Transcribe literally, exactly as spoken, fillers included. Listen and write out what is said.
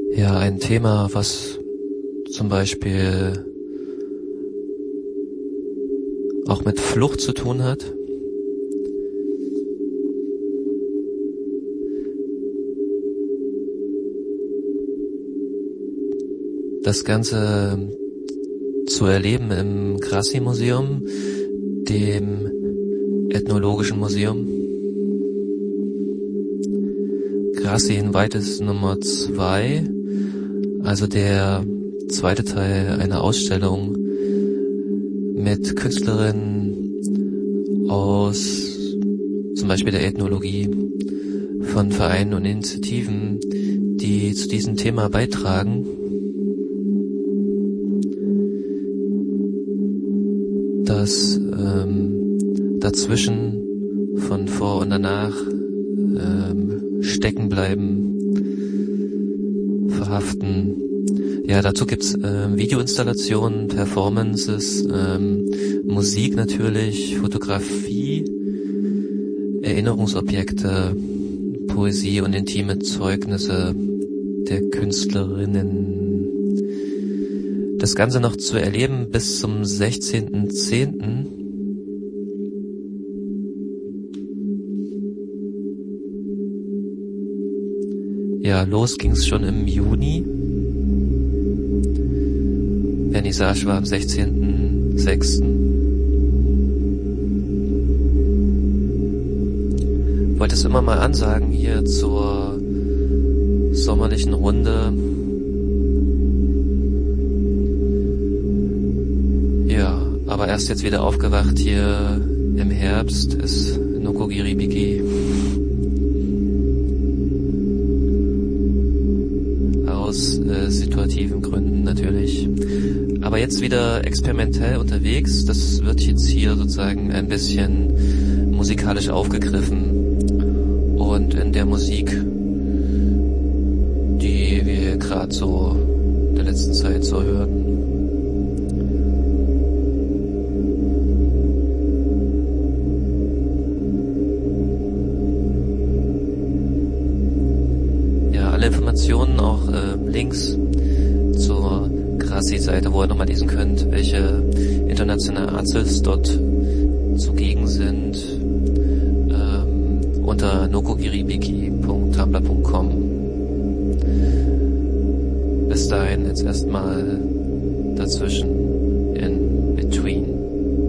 Ja, ein Thema, was zum Beispiel auch mit Flucht zu tun hat. Das Ganze zu erleben im Grassi-Museum, dem Ethnologischen Museum. Grassi in Weites Nummer zwei, also der zweite Teil einer Ausstellung mit Künstlerinnen aus zum Beispiel der Ethnologie, von Vereinen und Initiativen, die zu diesem Thema beitragen. Das ähm, dazwischen von vor und danach ähm, stecken bleiben, verhaften. Ja, dazu gibt's äh, Videoinstallationen, Performances, ähm, Musik natürlich, Fotografie, Erinnerungsobjekte, Poesie und intime Zeugnisse der Künstlerinnen. Das Ganze noch zu erleben bis zum sechzehnten zehnten Ja, los ging's schon im Juni. Vernissage war am sechzehnten sechsten Wollte es immer mal ansagen hier zur sommerlichen Runde. Ja, aber erst jetzt wieder aufgewacht hier im Herbst ist Nokogiri-Biki. Aus äh, situativen Gründen natürlich. Aber jetzt wieder experimentell unterwegs. Das wird jetzt hier sozusagen ein bisschen musikalisch aufgegriffen. Und in der Musik, die wir gerade so in der letzten Zeit so hörten. Alle Informationen, auch äh, Links zur Grassi-Seite, wo ihr nochmal lesen könnt, welche internationalen Artists dort zugegen sind, ähm, unter nokogiribiki punkt tumblr punkt com. Bis dahin jetzt erstmal dazwischen.